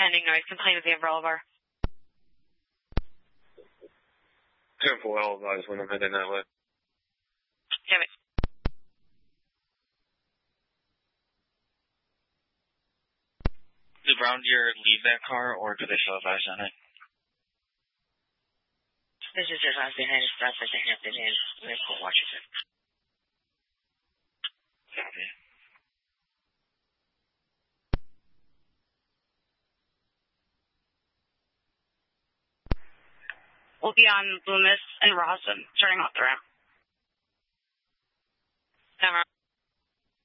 pending noise complaint with the umbrella bar. 10-4, I'll advise when I'm heading that way. Damn it. Did Brown Deer leave that car, or do they still advise on it? This is just us behind his stuff at the Hampton Inn. We're in Washington. Okay. We'll be on Loomis and Rawson, starting off the ramp.